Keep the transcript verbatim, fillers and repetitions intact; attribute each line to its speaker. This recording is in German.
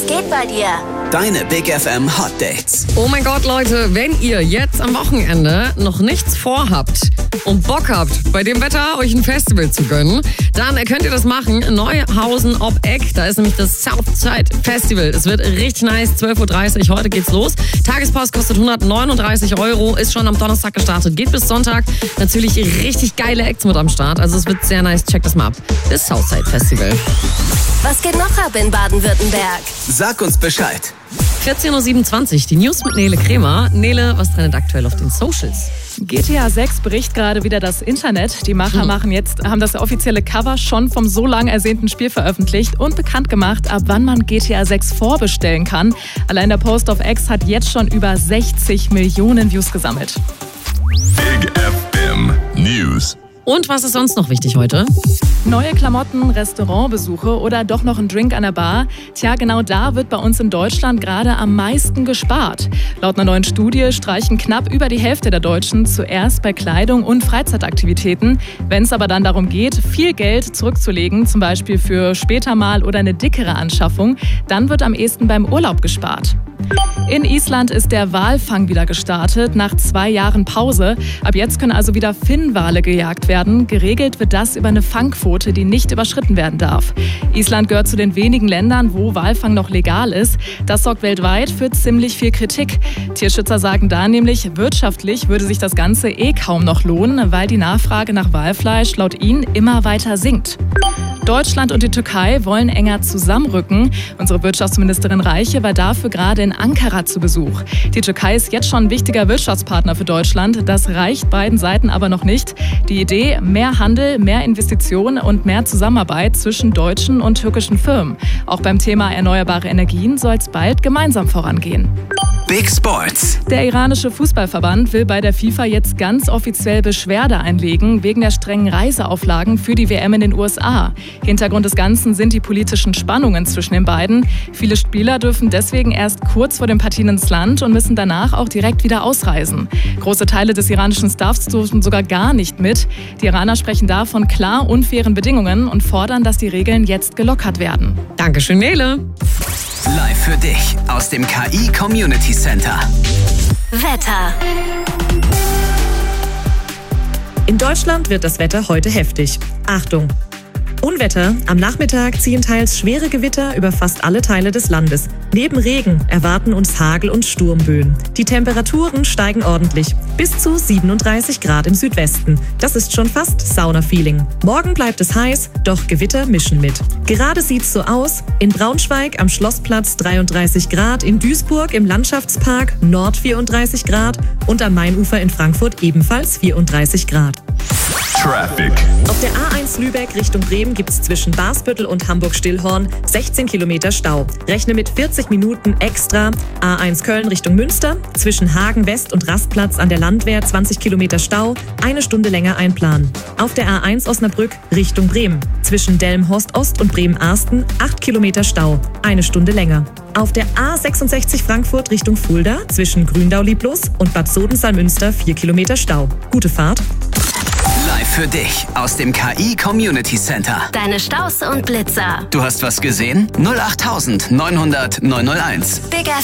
Speaker 1: Was geht bei dir?
Speaker 2: Deine Big F M Hot Dates.
Speaker 3: Oh mein Gott, Leute, wenn ihr jetzt am Wochenende noch nichts vorhabt und Bock habt, bei dem Wetter euch ein Festival zu gönnen, dann könnt ihr das machen. Neuhausen ob Eck, da ist nämlich das Southside Festival. Es wird richtig nice, zwölf Uhr dreißig, heute geht's los. Tagespass kostet hundertneununddreißig Euro, ist schon am Donnerstag gestartet, geht bis Sonntag. Natürlich richtig geile Acts mit am Start, also es wird sehr nice, checkt das mal ab. Das Southside Festival.
Speaker 1: Was geht noch ab in Baden-Württemberg?
Speaker 2: Sag uns Bescheid.
Speaker 3: vierzehn Uhr siebenundzwanzig, die News mit Nele Kremer. Nele, was trendet aktuell auf den Socials?
Speaker 4: G T A sechs bricht gerade wieder das Internet. Die Macher machen jetzt, haben das offizielle Cover schon vom so lang ersehnten Spiel veröffentlicht und bekannt gemacht, ab wann man G T A sechs vorbestellen kann. Allein der Post auf X hat jetzt schon über sechzig Millionen Views gesammelt.
Speaker 5: Big F M News.
Speaker 3: Und was ist sonst noch wichtig heute?
Speaker 4: Neue Klamotten, Restaurantbesuche oder doch noch ein Drink an der Bar? Tja, genau da wird bei uns in Deutschland gerade am meisten gespart. Laut einer neuen Studie streichen knapp über die Hälfte der Deutschen zuerst bei Kleidung und Freizeitaktivitäten. Wenn es aber dann darum geht, viel Geld zurückzulegen, zum Beispiel für später mal oder eine dickere Anschaffung, dann wird am ehesten beim Urlaub gespart. In Island ist der Walfang wieder gestartet, nach zwei Jahren Pause. Ab jetzt können also wieder Finnwale gejagt werden. Geregelt wird das über eine Fangquote, die nicht überschritten werden darf. Island gehört zu den wenigen Ländern, wo Walfang noch legal ist. Das sorgt weltweit für ziemlich viel Kritik. Tierschützer sagen da nämlich, wirtschaftlich würde sich das Ganze eh kaum noch lohnen, weil die Nachfrage nach Walfleisch laut ihnen immer weiter sinkt. Deutschland und die Türkei wollen enger zusammenrücken. Unsere Wirtschaftsministerin Reiche war dafür gerade in Ankara zu Besuch. Die Türkei ist jetzt schon ein wichtiger Wirtschaftspartner für Deutschland. Das reicht beiden Seiten aber noch nicht. Die Idee, mehr Handel, mehr Investitionen und mehr Zusammenarbeit zwischen deutschen und türkischen Firmen. Auch beim Thema erneuerbare Energien soll es bald gemeinsam vorangehen.
Speaker 2: Big Sports.
Speaker 4: Der iranische Fußballverband will bei der FIFA jetzt ganz offiziell Beschwerde einlegen wegen der strengen Reiseauflagen für die W M in den U S A. Hintergrund des Ganzen sind die politischen Spannungen zwischen den beiden. Viele Spieler dürfen deswegen erst kurz vor den Partien ins Land und müssen danach auch direkt wieder ausreisen. Große Teile des iranischen Staffs dürfen sogar gar nicht mit. Die Iraner sprechen da von klar unfairen Bedingungen und fordern, dass die Regeln jetzt gelockert werden.
Speaker 3: Dankeschön, Nele.
Speaker 2: Live für dich aus dem K I Community Center.
Speaker 1: Wetter.
Speaker 6: In Deutschland wird das Wetter heute heftig. Achtung! Unwetter. Am Nachmittag ziehen teils schwere Gewitter über fast alle Teile des Landes. Neben Regen erwarten uns Hagel- und Sturmböen. Die Temperaturen steigen ordentlich. Bis zu siebenunddreißig Grad im Südwesten. Das ist schon fast Sauna-Feeling. Morgen bleibt es heiß, doch Gewitter mischen mit. Gerade sieht's so aus. In Braunschweig am Schlossplatz dreiunddreißig Grad, in Duisburg im Landschaftspark Nord vierunddreißig Grad und am Mainufer in Frankfurt ebenfalls vierunddreißig Grad.
Speaker 5: Traffic.
Speaker 6: Auf der A eins Lübeck Richtung Bremen gibt es zwischen Basbüttel und Hamburg-Stillhorn sechzehn Kilometer Stau. Rechne mit vierzig Minuten extra. A eins Köln Richtung Münster, zwischen Hagen West und Rastplatz an der Landwehr zwanzig Kilometer Stau, eine Stunde länger einplanen. Auf der A eins Osnabrück Richtung Bremen, zwischen Delmenhorst Ost und Bremen-Arsten acht Kilometer Stau, eine Stunde länger. Auf der A sechsundsechzig Frankfurt Richtung Fulda, zwischen Gründau-Lieblus und Bad Sodenthal-Münster vier Kilometer Stau. Gute Fahrt.
Speaker 2: Live für dich aus dem K I Community Center.
Speaker 1: Deine Staus und Blitzer.
Speaker 2: Du hast was gesehen? null acht neunhundert neunhunderteins.
Speaker 1: Big F